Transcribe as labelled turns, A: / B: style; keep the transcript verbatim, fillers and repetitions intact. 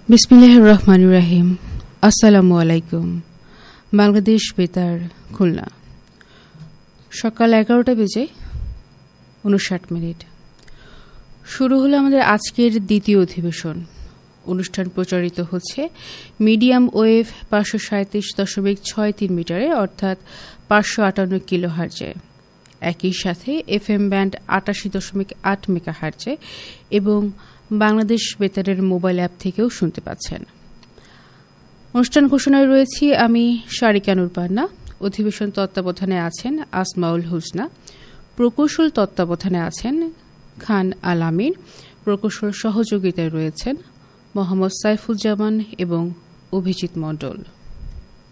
A: বিসমিল্লাহির রহমানির রহিম। আসসালামু আলাইকুম। বাংলাদেশ বেতার খুলনা, সকাল এগারোটা বেজে উনষাট মিনিট। শুরু হলো আমাদের আজকের দ্বিতীয় অধিবেশন। অনুষ্ঠান প্রচারিত হচ্ছে মিডিয়াম ওয়েভ পাঁচশো সাঁত্রিশ দশমিক ছয় তিন মিটারে, অর্থাৎ পাঁচশো আটান্ন কিলো হার্জে। একই সাথে এফ এম ব্যান্ড আটাশি দশমিক আট মেগা হার্জে এবং বাংলাদেশ বেতারের মোবাইল অ্যাপ থেকেও শুনতে পাচ্ছেন। অনুষ্ঠান ঘোষণায় রয়েছি আমি শারিকা নূর পান্না। অধিবেশন তত্ত্বাবধানে আছেন আসমাউল হুসনা, প্রকৌশল তত্ত্বাবধানে আছেন খান আল আমির, প্রকৌশল সহযোগিতায় রয়েছেন মোহাম্মদ সাইফুজ্জামান এবং অভিজিৎ মণ্ডল।